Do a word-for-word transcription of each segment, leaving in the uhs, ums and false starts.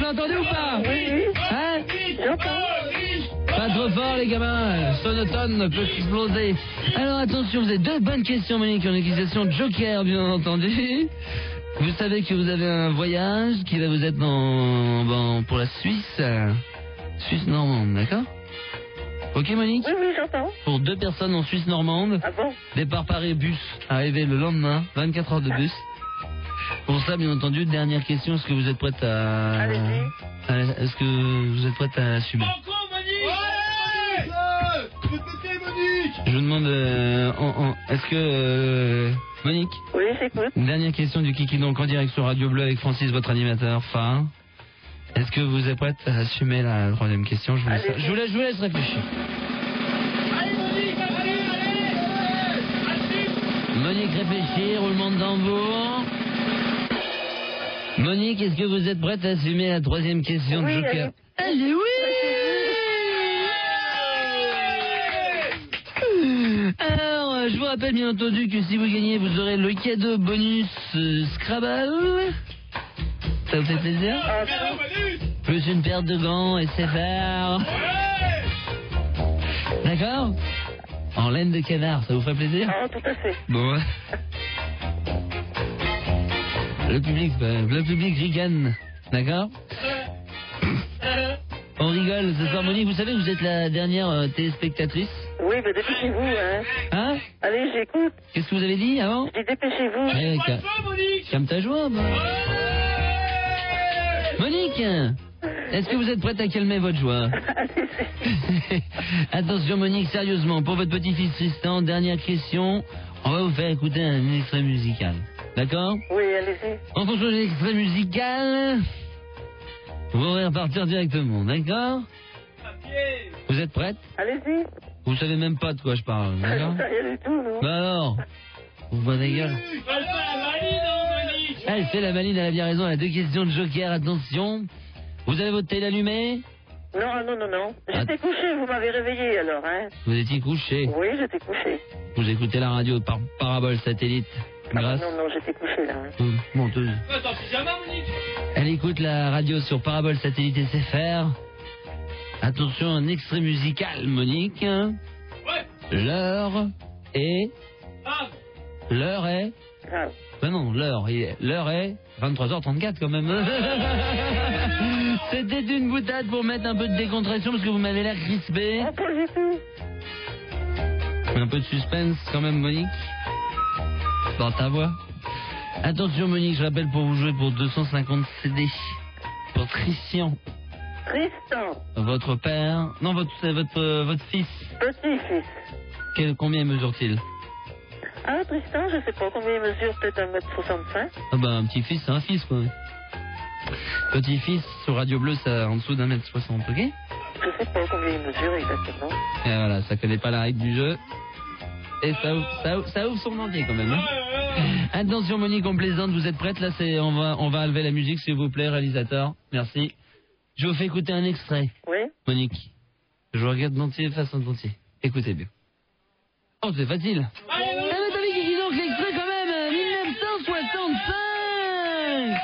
avez entendu ou pas? Oui, oui. Hein? J'entends. Pas trop fort, les gamins. Sonotone peut exploser. Alors, attention, vous avez deux bonnes questions, Monique, en utilisation Joker, bien entendu. Vous savez que vous avez un voyage qui va vous être dans, dans pour la Suisse. Suisse normande, d'accord? Ok, Monique? Oui, oui, j'entends. Pour deux personnes en Suisse normande. Ah bon? Départ Paris-Bus, arrivé le lendemain, vingt-quatre heures de bus. Pour ça, bien entendu, dernière question, est-ce que vous êtes prête à... Allez-y. à- Est-ce que vous êtes prête à assumer? Je vous demande, euh, en- en- est-ce que... euh, Monique? Oui, j'écoute. Une dernière question du Kiki, donc en direct sur Radio Bleu avec Francis, votre animateur phare. Est-ce que vous êtes prête à assumer la troisième question? Je vous laisse, Allez-y. je vous laisse, je vous laisse réfléchir. Monique, réfléchir, roulement de tambour. Monique, est-ce que vous êtes prête à assumer la troisième question de Oui, Joker? allez. Allez, oui! Alors, euh, je vous rappelle bien entendu que si vous gagnez, vous aurez le cadeau bonus euh, Scrabble. Ça vous fait plaisir? Ah, Plus une paire de gants et c'est faire. D'accord? En laine de canard, ça vous fait plaisir? ah, tout à fait. Bon, ouais. Le public, euh, le public rigole, d'accord? On rigole ce soir, Monique. Vous savez que vous êtes la dernière euh, téléspectatrice? Oui, mais dépêchez-vous, hein. Hein? Allez, j'écoute. Qu'est-ce que vous avez dit avant? Je dis dépêchez-vous. Eh, ca- Calme ta joie, bah. Monique, est-ce que vous êtes prête à calmer votre joie? Attention, Monique, sérieusement, pour votre petit-fils Tristan, dernière question, on va vous faire écouter un extrait musical. D'accord? Oui, allez-y. En fonction de l'extrait musical, vous pourrez repartir directement, d'accord? Vous êtes prête? Allez-y. Vous savez même pas de quoi je parle, Ah, d'accord? j'en sais rien du tout, non. Bah alors, vous voyez des gueules. Elle fait la maline, elle a bien raison, elle a deux questions de Joker, attention. Vous avez votre télé allumée? Non, non, non, non. Ah. J'étais couché, vous m'avez réveillé alors, hein. Vous étiez couché. Oui, j'étais couché. Vous écoutez la radio par parabole satellite. Ah, Grâce. non, non, j'étais couché là. Hein. Hum, menteuse. Attends, pyjama, Monique. Elle écoute la radio sur parabole satellite S F R. Attention, un extrait musical, Monique. Ouais. L'heure est... Ah. L'heure est... Grave. Ben non, l'heure est... L'heure est vingt-trois heures trente-quatre quand même. C'était une boutade pour mettre un peu de décontraction parce que vous m'avez l'air crispé. Oh, pas du tout. Un peu de suspense quand même, Monique. Dans ta voix. Attention, Monique, je rappelle pour vous jouer pour deux cent cinquante C D. Pour Christian, Tristan, votre père... Non, votre, c'est votre, euh, votre fils. petit-fils. Quel, combien mesure-t-il? Ah, Tristan, je sais pas combien il mesure, peut-être un mètre soixante-cinq. Ah bah, un petit-fils, c'est un fils, quoi. Petit-fils, sur Radio Bleu, c'est en dessous d'un mètre soixante, ok? Et Je sais pas combien il mesure exactement. voilà, ça connaît pas la règle du jeu. Et ça ouvre, ça ouvre, ça ouvre son entier, quand même, hein. Attention, Monique, on plaisante, vous êtes prête? Là, c'est, on va, on va enlever la musique, s'il vous plaît, réalisateur. Merci. Je vous fais écouter un extrait, Oui? Monique. Je vous regarde d'entier, façon d'entier. Écoutez bien. Oh, c'est facile. Ah, mais t'as vu qui dit donc l'extrait, quand même, euh, mille neuf cent soixante-cinq.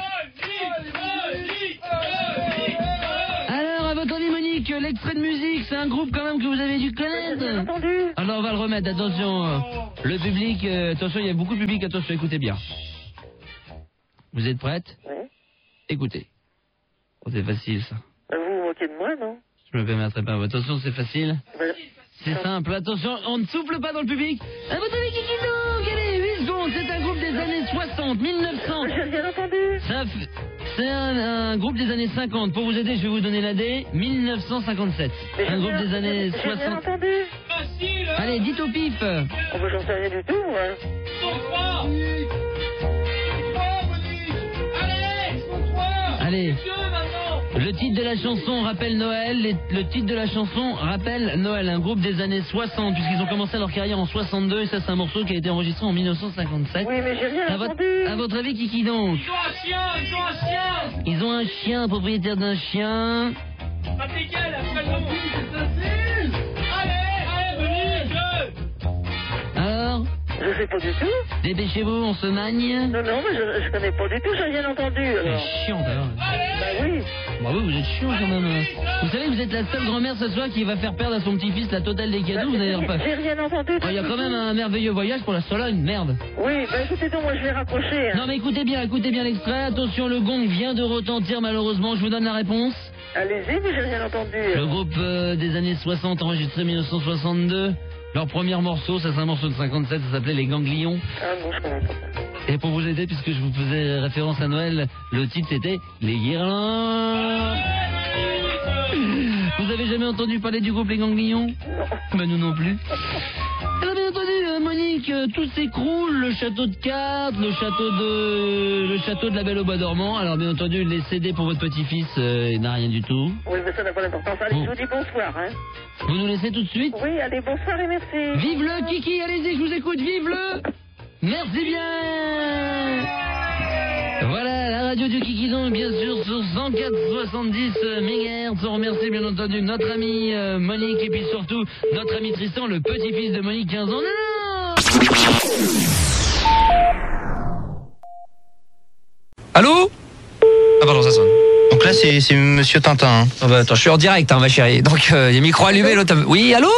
Alors, à votre avis, Monique, l'extrait de musique, c'est un groupe, quand même, que vous avez dû J'ai bien connaître. entendu. Alors, on va le remettre, attention. euh, Le public, euh, attention, il y a beaucoup de public, attention, écoutez bien. Vous êtes prête? Oui? Écoutez. Oh, c'est facile, ça. Ben, vous vous moquez de moi, non? Je me permettrai pas. Attention, c'est facile. Ben, C'est simple, attention, on ne souffle pas dans le public. À votre avis, qui qui donc? Allez, huit secondes, c'est un groupe des années soixante, mille neuf cents. j'ai rien entendu. Ça f- C'est un, un groupe des années cinquante. Pour vous aider, je vais vous donner la D. mille neuf cent cinquante-sept. Mais Un j'ai groupe rien- des années j'ai rien soixante. entendu. Facile. Allez, dites au pif. Oh, ben, j'en sais rien du tout, moi. Son trois. Allez, son trois. Allez. Dieu, maintenant. Le titre de la chanson rappelle Noël. Les- Le titre de la chanson rappelle Noël. Un groupe des années soixante, puisqu'ils ont commencé leur carrière en soixante-deux. Et ça, c'est un morceau qui a été enregistré en mille neuf cent cinquante-sept. Oui, mais j'ai rien À votre, entendu. à votre avis, qui qui donc? Ils ont un chien, ils ont un chien. Ils ont un chien, propriétaire d'un chien. Appelez quel, après le nom. Allez, allez, Monique. Alors, Je sais pas du tout. dépêchez-vous, on se magne. Non, non, mais je, je connais pas du tout, j'ai rien entendu, C'est alors. chiant, alors. Ben oui. Bah oui, vous êtes chiant quand même. Vous savez, vous êtes la seule grand-mère ce soir qui va faire perdre à son petit-fils la totale des cadeaux. Vous n'avez pas. J'ai rien entendu. Il y a quand même un merveilleux voyage pour la Sologne, merde. Oui, bah écoutez donc, moi je vais raccrocher. Hein. Non mais écoutez bien, écoutez bien l'extrait. Attention, le gong vient de retentir malheureusement. Je vous donne la réponse. Allez-y, mais j'ai rien entendu. Le groupe euh, des années soixante, enregistré mille neuf cent soixante-deux. Leur premier morceau, ça c'est un morceau de cinquante-sept, ça s'appelait Les Ganglions. Ah non, je connais pas. Et pour vous aider, puisque je vous faisais référence à Noël, le titre c'était Les Guirlandes. Vous avez jamais entendu parler du groupe Les Ganglions? Non. Ben nous non plus. Alors bien entendu, euh, Monique, euh, tout s'écroule, le château de cartes, le château de le château de la Belle au Bois dormant. Alors bien entendu, les C D pour votre petit-fils, euh, il n'a rien du tout. Oui, mais ça n'a pas d'importance. Allez, Bon. je vous dis bonsoir. Hein. Vous nous laissez tout de suite? Oui, allez, bonsoir et merci. Vive le Kiki, allez-y, je vous écoute, vive le. Merci bien. Voilà, la radio du Kikidon, bien sûr, sur cent quatre virgule soixante-dix mégahertz. On remercie bien entendu notre ami euh, Monique et puis surtout notre ami Tristan, le petit-fils de Monique, quinze ans. Non, Allô? Ah pardon, ça sonne. Donc là, c'est c'est Monsieur Tintin. Hein. Ah bah, attends, je suis en direct, hein, ma chérie. Donc, il euh, y a micro allumé, l'autre... Oui, allô?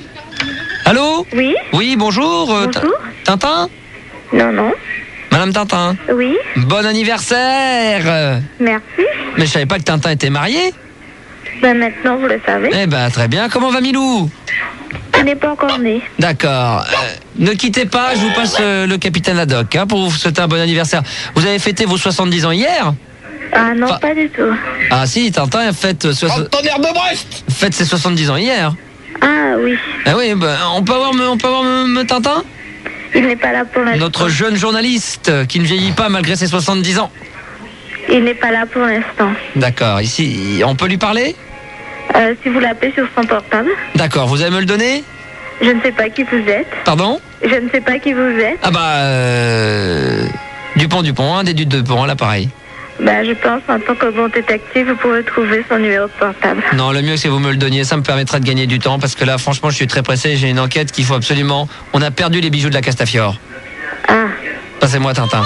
Allô? Oui, Oui, bonjour. euh, bonjour. Tintin? Non, non. Madame Tintin? Oui, Bon anniversaire! merci. Mais je savais pas que Tintin était marié. Ben maintenant, vous le savez. Eh ben, très bien. Comment va Milou? Il n'est pas encore né. D'accord. Euh, ne quittez pas, je vous passe euh, le capitaine Haddock hein, pour vous souhaiter un bon anniversaire. Vous avez fêté vos soixante-dix ans hier? Ah non, Enfin- pas du tout. Ah si, Tintin a fait, euh, soix- Tonnerre de Brest! fête ses soixante-dix ans hier. Ah oui, Ah oui, ben, on peut avoir, me- on peut avoir me, me Tintin? il n'est pas là pour l'instant. Notre jeune journaliste euh, qui ne vieillit pas malgré ses soixante-dix ans. Il n'est pas là pour l'instant. D'accord, ici, on peut lui parler? Euh, si vous l'appelez sur son portable, D'accord, vous allez me le donner? je ne sais pas qui vous êtes. Pardon? Je ne sais pas qui vous êtes. Ah bah... Euh... Dupont, Dupont, un des Ducs de Dupont, là pareil. Ben, je pense, en tant que bon détective, vous pouvez trouver son numéro de portable. Non, le mieux c'est que vous me le donniez, ça me permettra de gagner du temps parce que là franchement je suis très pressé, j'ai une enquête qu'il faut absolument... On a perdu les bijoux de la Castafiore. Ah, Passez-moi Tintin.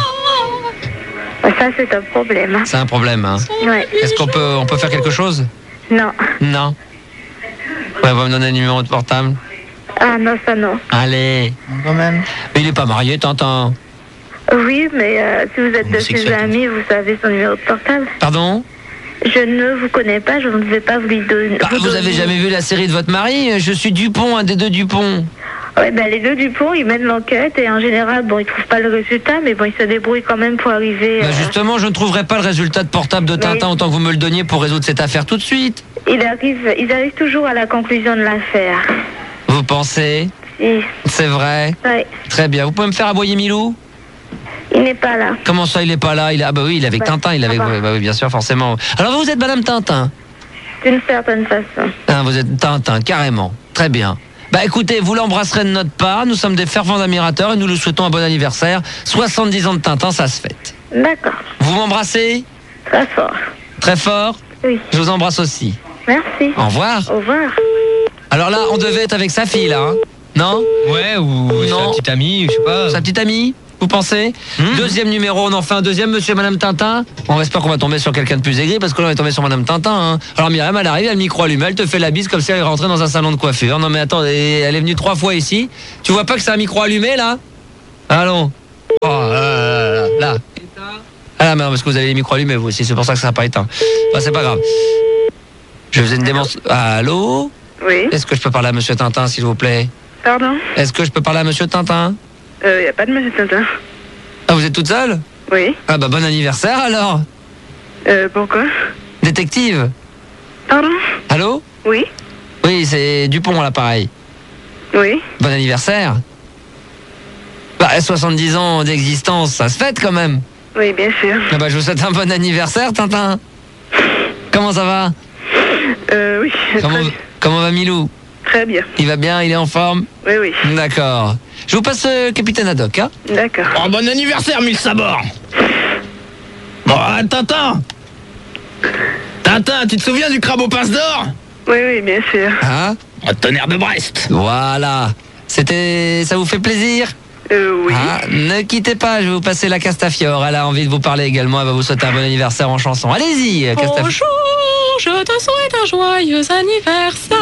ben, ça c'est un problème. C'est un problème, hein. Ouais. Est-ce qu'on peut, on peut faire quelque chose? Non. Non. Ouais, vous me donner le numéro de portable. Ah non, ça non. Allez. Quand même. Mais il est pas marié, Tintin. Oui, mais euh, si vous êtes de ses Homosexuel. amis, vous savez son numéro de portable. Pardon? Je ne vous connais pas, je ne vais pas vous lui donner. Bah, vous avez jamais vu la série de votre mari? Je suis Dupont, un des deux Dupont. Oui, ben les deux Dupont, ils mènent l'enquête et en général, bon, ils trouvent pas le résultat, mais bon, ils se débrouillent quand même pour arriver. Bah euh, justement, je ne trouverai pas le résultat de portable de Tintin Mais- autant que vous me le donniez pour résoudre cette affaire tout de suite. ils arrivent, ils arrivent toujours à la conclusion de l'affaire. Vous pensez? Si. C'est vrai? Ouais. Très bien. Vous pouvez me faire aboyer Milou? Il n'est pas là. Comment ça, il est pas là? Il est... Ah bah oui, il est avec Ouais. Tintin, il est avec... Ah bah. Bah oui, bien sûr, forcément. Alors vous êtes Madame Tintin? D'une certaine façon. Ah, vous êtes Tintin, carrément. Très bien. Bah écoutez, vous l'embrasserez de notre part. Nous sommes des fervents admirateurs et nous lui souhaitons un bon anniversaire. soixante-dix ans de Tintin, ça se fête. D'accord. Vous m'embrassez? Très fort. Très fort? Oui. Je vous embrasse aussi. Merci. Au revoir. Au revoir. Alors là, on devait être avec sa fille, là. Hein non? Ouais, ou Non. sa petite amie, je sais pas. Sa petite amie? Vous pensez? Hmm. Deuxième numéro, on en fait un deuxième, monsieur et madame Tintin. On espère qu'on va tomber sur quelqu'un de plus aigri parce que là on est tombé sur madame Tintin. Hein. Alors Myriam, elle arrive, elle micro allumé, elle te fait la bise comme si elle rentrait dans un salon de coiffure. Non mais attends, elle est venue trois fois ici. Tu vois pas que c'est un micro allumé là? Allons. Oh là là là là. là. Ah là, mais non, parce que vous avez les micros allumés vous aussi, c'est pour ça que ça n'a pas éteint. Enfin, c'est pas grave. Je faisais une démonstration. Allô? Oui, Est-ce que je peux parler à monsieur Tintin s'il vous plaît? pardon. Est-ce que je peux parler à monsieur Tintin? Il euh, n'y a pas de monsieur Tintin. Ah, vous êtes toute seule? Oui. Ah bah bon anniversaire alors. Euh, pourquoi? Détective. Pardon? Allô? Oui. Oui, c'est Dupont à l'appareil. Oui. Bon anniversaire. Bah, soixante-dix ans d'existence, ça se fête quand même. Oui, bien sûr. Ah bah, je vous souhaite un bon anniversaire, Tintin. Comment ça va? Euh, oui. Comment, Très, comment va Milou? très bien. Il va bien, il est en forme? Oui, oui. D'accord. Je vous passe le capitaine Haddock, hein? D'accord. Oh, bon anniversaire, mille sabords! Bon, ah, Tintin! Tintin, tu te souviens du crabe aux pinces d'or? Oui, oui, bien sûr. Hein? Oh, tonnerre de Brest! Voilà. C'était... Ça vous fait plaisir? Euh, oui. Ah, ne quittez pas, je vais vous passer la Castafiore. Elle a envie de vous parler également, elle va vous souhaiter un bon anniversaire en chanson. Allez-y, Castafiore. Bonjour, je te souhaite un joyeux anniversaire.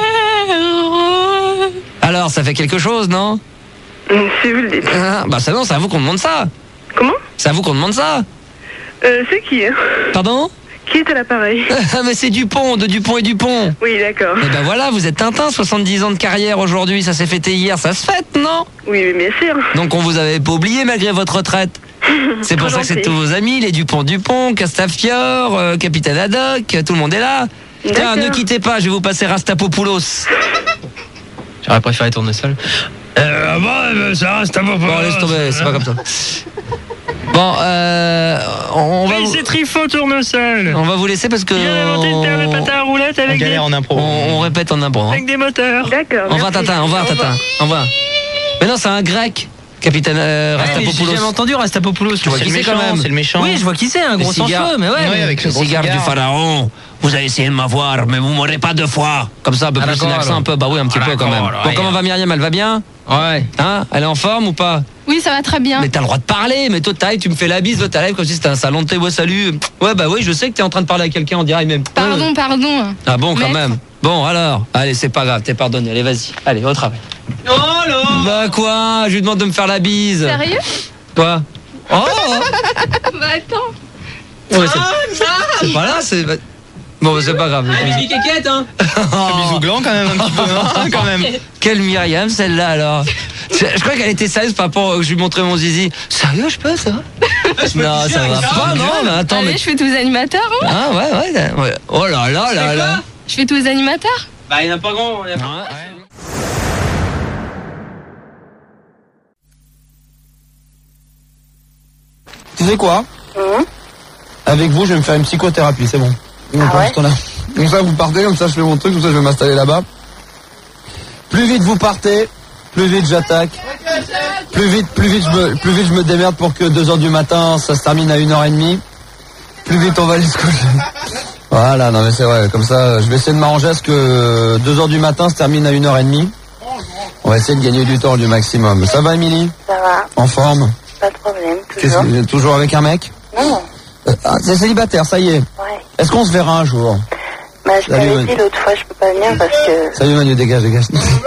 Alors, ça fait quelque chose, non? Si vous le dites. Ah, bah ça non, c'est à vous qu'on demande ça. Comment? C'est à vous qu'on demande ça. Euh, c'est qui, hein? Pardon? Qui est à l'appareil? Mais c'est Dupont, de Dupont et Dupont. Oui, d'accord. Et ben voilà, vous êtes Tintin, soixante-dix ans de carrière aujourd'hui, ça s'est fêté hier, ça se fête, non? Oui, mais bien sûr. Donc on vous avait pas oublié malgré votre retraite. C'est pour ça que c'est tous vos amis, les Dupont-Dupont, Castafiore, euh, Capitaine Haddock, tout le monde est là. Tiens, ne quittez pas, je vais vous passer Rastapopoulos. J'aurais préféré tourner seul. Euh, bon, ça reste à Bon, laisse tomber, c'est pas comme ça. Bon, euh, on va Mais vous... c'est Trifon tournesol. On va vous laisser parce que... Il a inventé une paire de patins à roulettes avec des... en impro. On, on répète en impro. Hein. avec des moteurs. D'accord. Au revoir merci. Tintin, au revoir Tintin, au revoir. Mais non, c'est un grec, Capitaine euh, J'ai jamais Rastapopoulos. entendu Rastapopoulos. Tu vois qui c'est quand même? C'est le méchant. Oui, je vois qui c'est, un gros sans cheveux, mais ouais. Ouais, avec Le le gros cigare du cigare. pharaon. Vous avez essayé de m'avoir, mais vous m'aurez pas deux fois. Comme ça, un peu Ah, plus d'accord, un accent, alors. un peu. Bah oui, un petit Ah, peu quand d'accord, même. alors, Bon, ouais. comment va Myriam? Elle va bien? Ouais. Hein? Elle est en forme ou pas? Oui, ça va très bien. Mais t'as le droit de parler, mais toi t'arrives, tu me fais la bise, toi t'arrives comme si c'était un salon de thé, ouais salut. Ouais bah oui, je sais que t'es en train de parler à quelqu'un en direct même. Pardon, Ouais. pardon. Ah bon quand Maître. même. Bon alors, allez c'est pas grave, t'es pardonné, allez vas-y, allez au travail. Oh là. Bah quoi? Je lui demande de me faire la bise. Sérieux? Quoi? Oh Bah attends. ouais, c'est... c'est pas là, c'est... Bon, c'est pas grave. Bisous kékette, hein. Bisous gland quand même, un petit peu, hein, quand même. Quelle Myriam celle-là alors? Je, je crois qu'elle était sérieuse par rapport que je lui montrais mon zizi. Sérieux, je peux ça? Non, ça va pas, non, mais attends, Allez, mais... je fais tous les animateurs. hein. Ah ouais, ouais, ouais. Oh là là là là. Je fais tous les animateurs. Bah, il n'y en a pas grand. il y a pas- Tu sais quoi? Hum. Avec vous, je vais me faire une psychothérapie, c'est bon. Donc, Ah ouais pendant ce temps-là. Comme ça, vous partez, comme ça, je fais mon truc, comme ça, je vais m'installer là-bas. Plus vite vous partez, plus vite j'attaque. Plus vite, plus vite, je me, plus vite je me démerde pour que deux heures du matin, ça se termine à une heure et demie. Plus vite on va aller se coucher. Voilà, non mais c'est vrai, comme ça, je vais essayer de m'arranger à ce que deux heures du matin se termine à une heure et demie. On va essayer de gagner du temps du maximum. Ça va, Émilie? Ça va, En forme? pas de problème, Qu'est-ce toujours. que- toujours avec un mec? Non, Euh, ah, c'est célibataire, ça y est. ouais. Est-ce qu'on se verra un jour? Bah, je Salut, t'avais Manu. dit l'autre fois, je peux pas venir parce que... Salut Manu, dégage, dégage.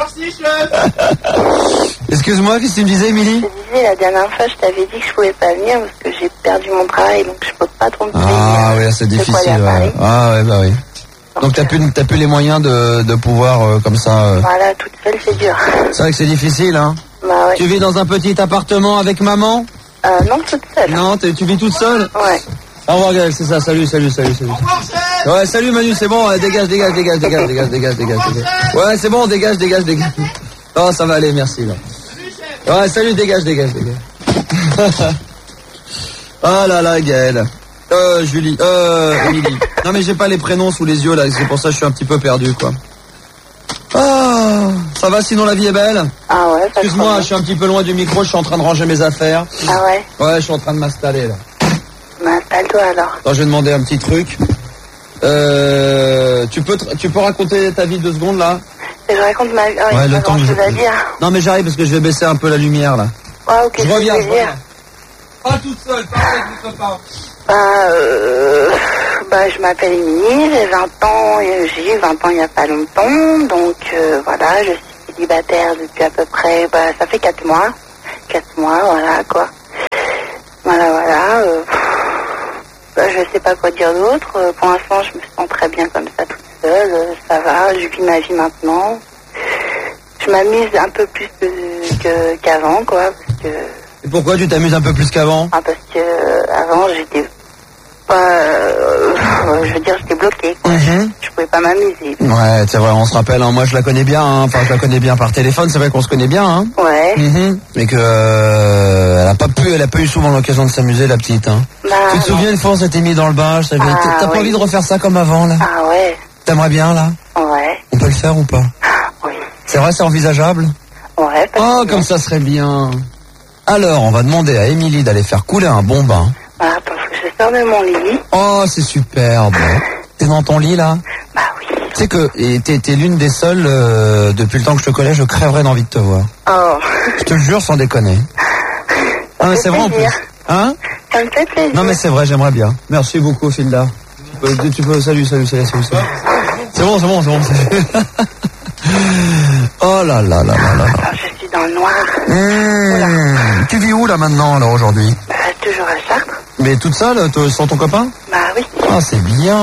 Excuse-moi, qu'est-ce que tu me disais, Émilie? Je disais, la dernière fois, je t'avais dit que je pouvais pas venir parce que j'ai perdu mon travail, donc je peux pas trop me payer. Ah oui, c'est de quoi aller difficile. à Ouais. Paris. Ah ouais, bah oui. Donc t'as plus, t'as plus les moyens de, de pouvoir euh, comme ça. euh. Voilà, toute seule, c'est dur. C'est vrai que c'est difficile, hein. Bah ouais. Tu vis dans un petit appartement avec maman? Euh, non, toute seule. Non, t'es- tu vis toute seule? Ouais. Au revoir, Gaël, c'est ça. Salut, salut, salut, salut. Ouais, salut Manu, c'est bon. Ouais, dégage, dégage, dégage, dégage, dégage, dégage, dégage, dégage. Ouais, c'est bon, dégage, dégage, dégage. Oh, ça va aller, merci. Là. Ouais, salut, dégage, dégage, dégage. Ah là là, Gaël. Euh, Julie, euh, Émilie. Non mais j'ai pas les prénoms sous les yeux là, c'est pour ça que je suis un petit peu perdu quoi. Ah, ça va sinon la vie est belle? Ah ouais, pas de Excuse-moi, je problème. suis un petit peu loin du micro, je suis en train de ranger mes affaires. Ah ouais, Ouais, je suis en train de m'installer là. bah installe-toi alors. Attends, je vais demander un petit truc. Euh, tu peux, te- tu peux raconter ta vie deux secondes là? Et je raconte ma vie. Ah, Ouais, ouais, le pas temps que grand-chose je- à dire. Non mais j'arrive parce que je vais baisser un peu la lumière là. Ouais, ok, Je reviens, je je vais dire. reviens. Pas toute seule, pas avec mes copains. Bah, euh, bah, je m'appelle Émilie, j'ai vingt ans, et j'ai eu vingt ans il n'y a pas longtemps, donc euh, voilà, je suis célibataire depuis à peu près, bah, ça fait quatre mois, quatre mois, voilà, quoi. Voilà, voilà, euh, bah, je sais pas quoi dire d'autre, euh, pour l'instant je me sens très bien comme ça toute seule, euh, ça va, je vis ma vie maintenant. Je m'amuse un peu plus que- que- qu'avant, quoi, parce que... Et pourquoi tu t'amuses un peu plus qu'avant? Ah, parce que euh, avant j'étais pas, euh, je veux dire j'étais bloquée, quoi. Mhm. Je pouvais pas m'amuser. Ouais, c'est vrai, on se rappelle, hein, moi je la connais bien, hein. Enfin je la connais bien par téléphone, c'est vrai qu'on se connaît bien, hein. Ouais. Mhm. Mais que euh, elle a pas pu, elle a pas eu souvent l'occasion de s'amuser la petite, hein. Bah, Tu te non. souviens une fois on s'était mis dans le bain, je t'avais Ah, dit, t'as pas oui. envie de refaire ça comme avant là? Ah ouais, T'aimerais bien là? ouais, On peut le faire ou pas? oui, C'est vrai, c'est envisageable? ouais. parce Oh, que- comme ça serait bien. Alors, on va demander à Émilie d'aller faire couler un bon bain. Voilà, parce que je sors de mon lit. Oh, c'est superbe. T'es dans ton lit là? Bah oui. Tu sais que et t'es, t'es l'une des seules, euh, depuis le temps que je te connais, je crèverais d'envie de te voir. Oh. Je te le jure sans déconner. Ah mais c'est vrai en plus. Hein? Ça me fait plaisir. Non mais c'est vrai, j'aimerais bien. Merci beaucoup, Filda. Tu peux, tu peux, salut, salut, salut, salut, salut. C'est bon, c'est bon, c'est bon. C'est... oh là là là là là. Alors, je suis dans le noir. Mmh. Tu vis où là maintenant, alors aujourd'hui? Bah, toujours à Chartres. Mais toute seule, te- sans ton copain? Bah oui. Ah c'est bien.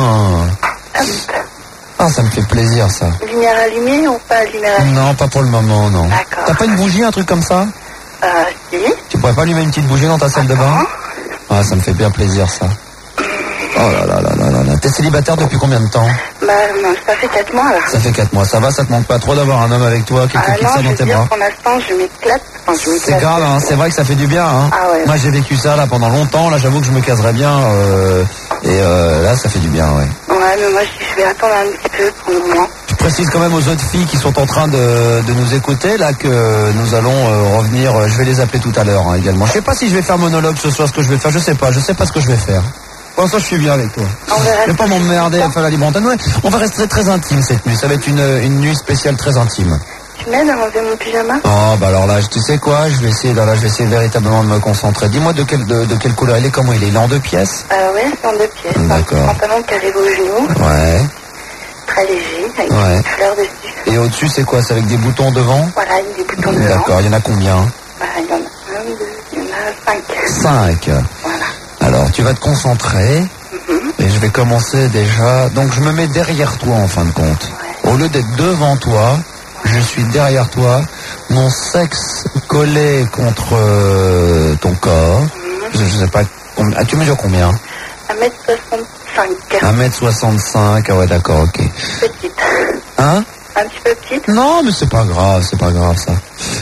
Ah ça me fait plaisir ça. Lumière allumée ou pas lumière allumée? Non, pas pour le moment, non. D'accord. T'as pas une bougie, un truc comme ça? Euh, si. Tu pourrais pas allumer une petite bougie dans ta salle de bain? Ah, ça me fait bien plaisir, ça. Oh là là là là là là. T'es célibataire depuis combien de temps? Bah, non, ça fait quatre mois, là. Ça fait quatre mois. Ça va, ça te manque pas trop d'avoir un homme avec toi, quelqu'un Ah qui non, tient je dans veux tes dire, bras? pour l'instant, je m'éclate. Enfin, je C'est m'éclate. grave, hein. C'est vrai que ça fait du bien, hein. Ah ouais. Moi, j'ai vécu ça, là, pendant longtemps. Là, j'avoue que je me caserais bien, euh, et euh, là, ça fait du bien, ouais. Ouais, mais moi, je, je vais attendre un petit peu pour le moment. Je précise quand même aux autres filles qui sont en train de, de nous écouter, là, que nous allons euh, revenir. euh, Je vais les appeler tout à l'heure, hein, également. Je sais pas si je vais faire monologue ce soir, ce que je vais faire. Je sais pas. Je sais pas ce que je vais faire. Pour l'instant, je suis bien avec toi. On verra. Je vais pas m'emmerder à faire la libre antenne. Ouais, on va rester très intime cette nuit. Ça va être une, une nuit spéciale très intime. Tu m'aides à enlever mon pyjama? Oh, bah alors là, tu sais quoi? Je vais essayer, là, là, je vais essayer véritablement de me concentrer. Dis-moi de quelle, de, de quelle couleur il est, comment il est? Il est en deux pièces? Euh, ouais, c'est en deux pièces. D'accord. Un pantalon qui arrive aux genoux, Ouais. très léger, avec Ouais. des fleurs dessus. Et au-dessus, c'est quoi? C'est avec des boutons devant? Voilà, il y a des boutons devant. D'accord. Il y en a combien? Bah, il y en a un, deux, il y en a cinq. Cinq. Voilà. Alors, tu vas te concentrer. Et je vais commencer déjà. Donc, je me mets derrière toi en fin de compte. Au lieu d'être devant toi, je suis derrière toi. Mon sexe collé contre euh, ton corps. Je, je sais pas. combien- Ah, tu mesures combien? un mètre soixante-cinq. un mètre soixante-cinq. Ah ouais, d'accord, ok. Petite. Hein? Un petit peu petite. Non, mais c'est pas grave, c'est pas grave ça.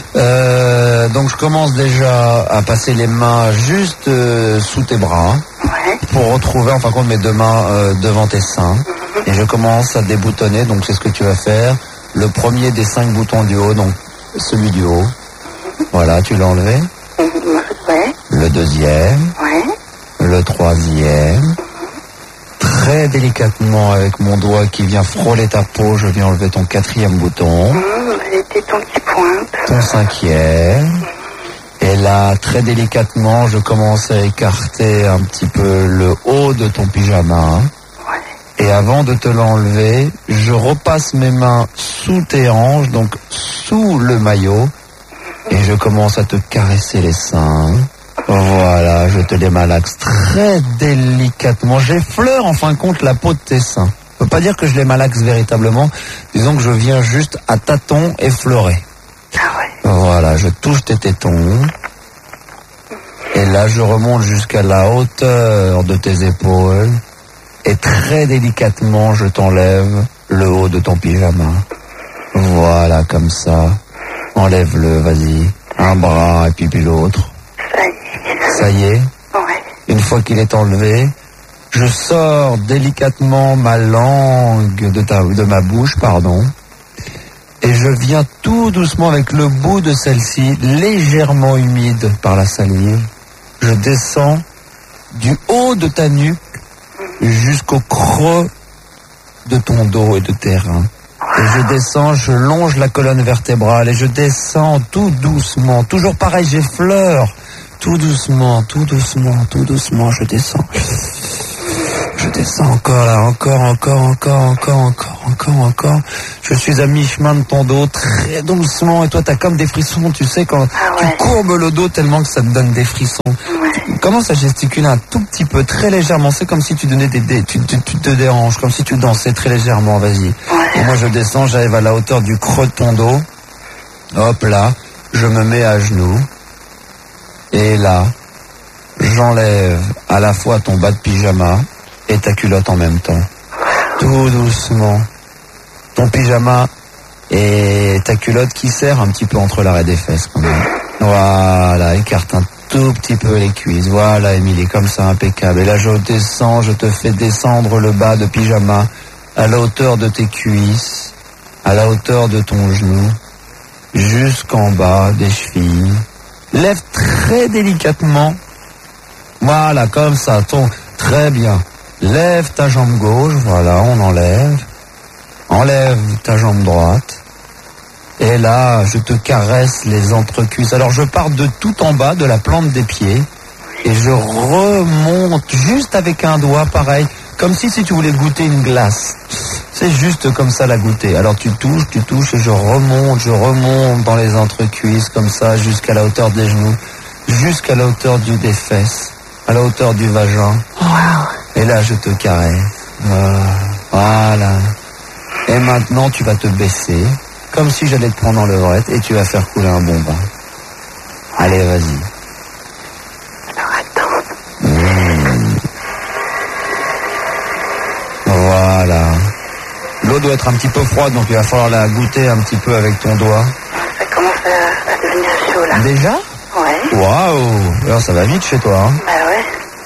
Euh, donc je commence déjà à passer les mains juste euh, sous tes bras Ouais. pour retrouver en fin de compte mes deux mains euh, devant tes seins. Et je commence à déboutonner, donc c'est ce que tu vas faire. Le premier des cinq boutons du haut, donc celui du haut. Voilà, tu l'as enlevé. Ouais. Le deuxième, Ouais. le troisième. Très délicatement avec mon doigt qui vient frôler ta peau, je viens enlever ton quatrième bouton. Mmh, les tétons qui pointent. Ton cinquième. Et là, très délicatement, je commence à écarter un petit peu le haut de ton pyjama. Ouais. Et avant de te l'enlever, je repasse mes mains sous tes hanches, donc sous le maillot. Et je commence à te caresser les seins. Voilà, je te les malaxe très délicatement. J'effleure en fin de compte la peau de tes seins. Je peux pas dire que je les malaxe véritablement. Disons que je viens juste à tâtons effleurer. Ah ouais. Voilà, je touche tes tétons. Et là, je remonte jusqu'à la hauteur de tes épaules. Et très délicatement, je t'enlève le haut de ton pyjama. Voilà, comme ça. Enlève-le, vas-y. Un bras et puis, puis l'autre. Ça y est. Ça y est. Ouais. Une fois qu'il est enlevé, je sors délicatement ma langue de, ta, de ma bouche, pardon. Et je viens tout doucement avec le bout de celle-ci, légèrement humide par la salive. Je descends du haut de ta nuque jusqu'au creux de ton dos et de tes reins. Et je descends, je longe la colonne vertébrale et je descends tout doucement. Toujours pareil, j'effleure. Tout doucement, tout doucement, tout doucement, je descends. Je descends encore là, encore, encore, encore, encore, encore, encore, encore. Je suis à mi-chemin de ton dos, très doucement. Et toi, t'as comme des frissons, tu sais, quand Ah tu ouais. courbes le dos tellement que ça te donne des frissons. Ouais. Tu commences à gesticuler un tout petit peu, très légèrement. C'est comme si tu donnais des, des tu, tu, tu te déranges, comme si tu dansais très légèrement, vas-y. Ouais. Et moi, je descends, j'arrive à la hauteur du creux de ton dos. Hop là, je me mets à genoux. Et là, j'enlève à la fois ton bas de pyjama et ta culotte en même temps. Tout doucement. Ton pyjama et ta culotte qui serre un petit peu entre l'arrêt des fesses quand même. Voilà, écarte un tout petit peu les cuisses. Voilà, Émilie, comme ça, impeccable. Et là, je descends, je te fais descendre le bas de pyjama à la hauteur de tes cuisses, à la hauteur de ton genou, jusqu'en bas des chevilles. Lève très délicatement. Voilà, comme ça, ton... Très bien. Lève ta jambe gauche, voilà, on enlève. Enlève ta jambe droite. Et là, je te caresse les entrecuisses. Alors, je pars de tout en bas, de la plante des pieds, et je remonte juste avec un doigt, pareil, comme si, si tu voulais goûter une glace. C'est juste comme ça la goûter. Alors, tu touches, tu touches, et je remonte, je remonte dans les entrecuisses, comme ça, jusqu'à la hauteur des genoux, jusqu'à la hauteur du, des fesses, à la hauteur du vagin. Wow. Et là, je te caresse. Voilà. Et maintenant, tu vas te baisser, comme si j'allais te prendre dans le levrette, et tu vas faire couler un bon bain. Allez, vas-y. Alors, attends. Mmh. Voilà. L'eau doit être un petit peu froide, donc il va falloir la goûter un petit peu avec ton doigt. Ça commence à, à devenir chaud, là. Déjà ? Ouais. Waouh. Alors, ça va vite chez toi, hein ? Bah ouais.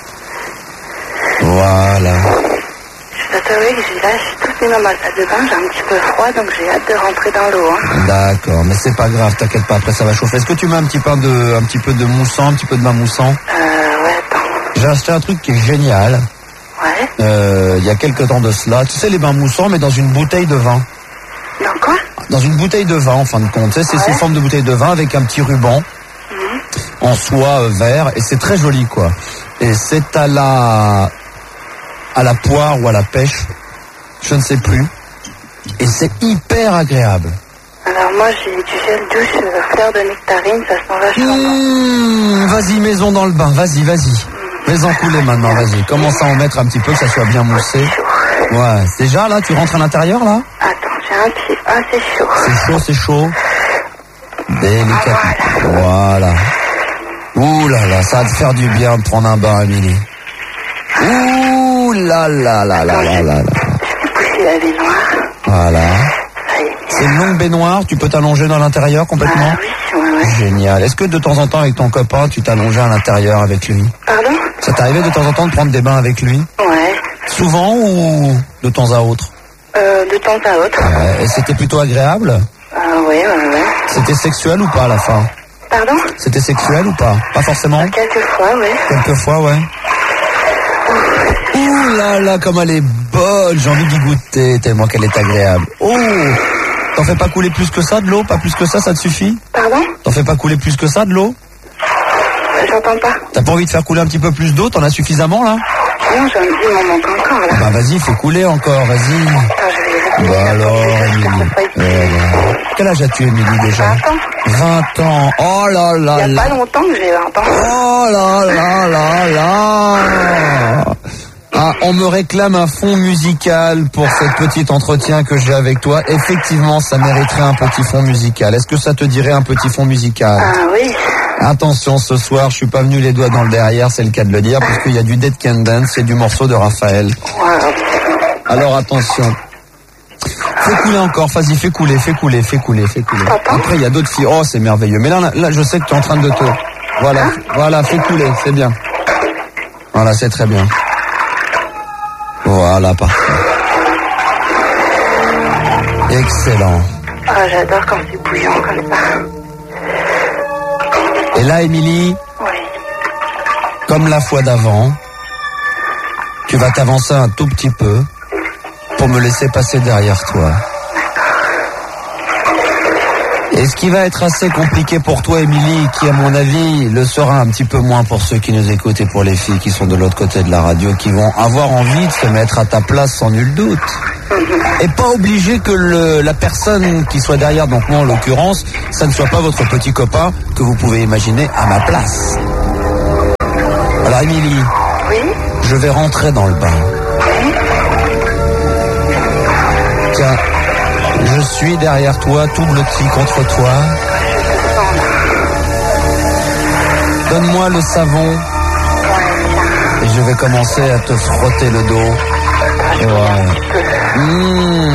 Voilà. Je dois t'avouer que j'ai là, je suis toute nue dans ma salle de bain, j'ai un petit peu froid, donc j'ai hâte de rentrer dans l'eau. Hein. D'accord, mais c'est pas grave, t'inquiète pas, après ça va chauffer. Est-ce que tu mets un petit peu de, un petit peu de moussant, un petit peu de bain moussant ? Euh, ouais, attends. J'ai acheté un truc qui est génial. Ouais. Euh, il y a quelques temps de cela. Tu sais, les bains moussants, mais dans une bouteille de vin. Dans quoi ? Dans une bouteille de vin, en fin de compte. Tu sais, c'est Ouais. sous forme de bouteille de vin avec un petit ruban Mmh. en soie euh, vert, et c'est très joli, quoi. Et c'est à la, à la poire ou à la pêche, je ne sais plus. Et c'est hyper agréable. Alors moi, j'ai du gel douche euh, fleur de nectarine, ça sent vachement bon. Mmh, vas-y, maison dans le bain, vas-y, vas-y. Mets-en couler maintenant, vas-y. Commence à en mettre un petit peu, que ça soit bien moussé. Ouais, déjà, là, tu rentres à l'intérieur, là ? Attends, j'ai un pied. Ah, c'est chaud. C'est chaud, c'est chaud. Délicat. Voilà. Ouh là là, ça va te faire du bien de prendre un bain, Amélie. Ouh là là là là là là là. Je vais pousser la baignoire. Voilà. Ça y est. C'est une longue baignoire, tu peux t'allonger dans l'intérieur complètement ? Ah oui, ouais, ouais. Génial. Est-ce que de temps en temps avec ton copain, tu t'allongeais à l'intérieur avec lui ? Pardon ? Ça t'arrivait de temps en temps de prendre des bains avec lui ? Ouais. Souvent ou de temps à autre ? Euh, de temps à autre. Ouais. Et c'était plutôt agréable ? Ah oui, ouais, ouais. C'était sexuel ou pas à la fin ? Pardon ? C'était sexuel ou pas ? Pas forcément ? Quelquefois, oui. Quelquefois, ouais. Ouh là là, comme elle est bonne, j'ai envie d'y goûter, tellement qu'elle est agréable. Oh, t'en fais pas couler plus que ça de l'eau ? Pas plus que ça, ça te suffit ? Pardon ? T'en fais pas couler plus que ça de l'eau ? J'entends pas. T'as pas envie de faire couler un petit peu plus d'eau ? T'en as suffisamment là ? Non, j'en il m'en manque encore là. Bah vas-y, fais couler encore, vas-y. Attends, je vais Bah alors, Émilie. Euh, quel âge as-tu, Émilie, déjà ? vingt ans. vingt ans. Oh là là Il y a là. pas longtemps que j'ai vingt ans. Oh là là là là. Ah, on me réclame un fond musical pour ce petit entretien que j'ai avec toi. Effectivement, ça mériterait un petit fond musical. Est-ce que ça te dirait un petit fond musical ? Ah oui. Attention, ce soir, je suis pas venu les doigts dans le derrière, c'est le cas de le dire, parce qu'il y a du Dead Can Dance, c'est du morceau de Raphaël. Wow. Alors attention. Fais couler encore, vas-y, fais couler, fais couler, fais couler, fais couler. Après, il y a d'autres filles. Oh, c'est merveilleux. Mais là, là, là, je sais que tu es en train de te... Voilà, voilà, fais couler, c'est bien. Voilà, c'est très bien. Voilà, parfait. Excellent. Ah, j'adore quand c'est bouillant comme ça. Et là, Émilie, Oui. comme la fois d'avant, tu vas t'avancer un tout petit peu pour me laisser passer derrière toi. Et ce qui va être assez compliqué pour toi, Émilie, qui à mon avis le sera un petit peu moins pour ceux qui nous écoutent et pour les filles qui sont de l'autre côté de la radio, qui vont avoir envie de se mettre à ta place sans nul doute. Et pas obligé que le, la personne qui soit derrière, donc moi en l'occurrence, ça ne soit pas votre petit copain que vous pouvez imaginer à ma place. Alors Émilie, Oui. je vais rentrer dans le bain. Tiens, je suis derrière toi, tout blotti contre toi. Donne-moi le savon et je vais commencer à te frotter le dos. Ouais. Mmh.